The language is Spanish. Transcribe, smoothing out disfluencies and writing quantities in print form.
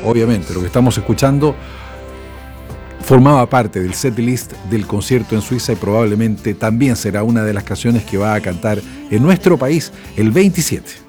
obviamente, lo que estamos escuchando formaba parte del setlist del concierto en Suiza y probablemente también será una de las canciones que va a cantar en nuestro país el 27.